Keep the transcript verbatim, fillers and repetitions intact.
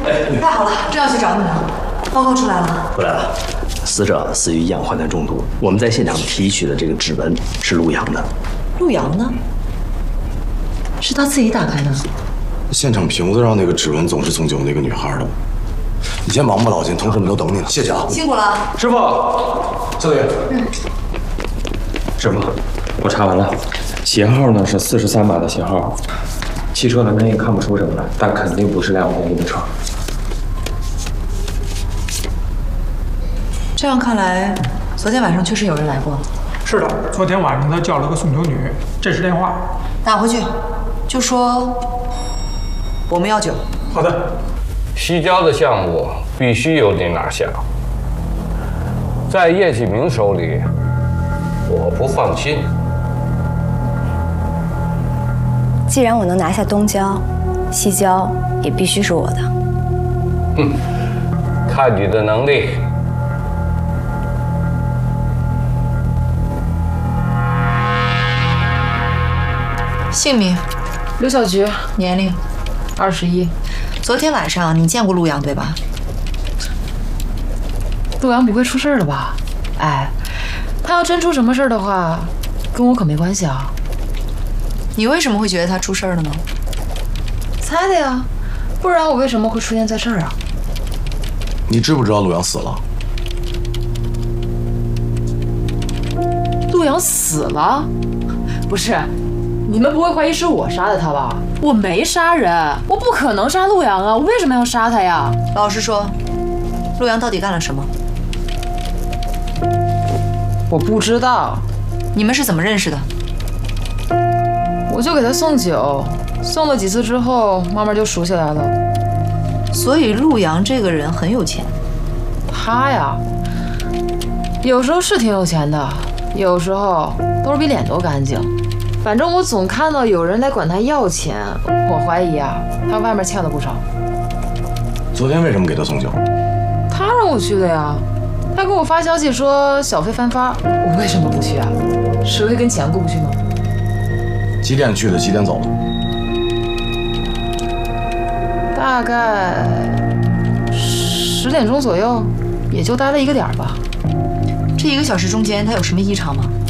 太好了，正要去找你呢。报告出来了。 回来了，死者死于氧化碳中毒。我们在现场提取的这个指纹是陆阳的。 陆阳呢？是他自己打开的。 现场瓶子上那个指纹总是送酒那个女孩的。你先忙吧，老金，同事们都等你呢。谢谢啊， 辛苦了， 师傅。 小李， 嗯，师傅，我查完了，鞋号呢是四十三码的鞋号，汽车门也看不出什么来，但肯定不是辆便宜的车。 这样看来，昨天晚上确实有人来过。 是的，昨天晚上他叫了个送酒女，这是电话。 打回去，就说我们要酒。 好的。 西郊的项目必须由你拿下，在叶启明手里，我不放心。 既然我能拿下东郊，西郊也必须是我的。 哼，看你的能力。 姓名： 刘小菊， 年龄： 二十一。 昨天晚上你见过陆阳对吧？ 陆阳不会出事了吧？哎，他要真出什么事的话，跟我可没关系啊。 你为什么会觉得他出事了呢？ 猜的呀，不然我为什么会出现在这儿啊？ 你知不知道陆阳死了？ 陆阳死了？不是，你们不会怀疑是我杀的他吧？我没杀人，我不可能杀陆阳啊！我为什么要杀他呀？ 老实说，陆阳到底干了什么？ 我不知道。 你们是怎么认识的？ 我就给他送酒，送了几次之后，慢慢就熟起来了。 所以陆阳这个人很有钱。 他呀，有时候是挺有钱的，有时候都是比脸都干净。反正我总看到有人来管他要钱，我怀疑啊，他外面欠了不少。 昨天为什么给他送酒？ 他让我去的呀，他给我发消息说小费翻发，我为什么不去啊？谁会跟钱过不去吗？ 几点去的？几点走的？ 大概十点钟左右，也就待了一个点吧。 这一个小时中间他有什么异常吗？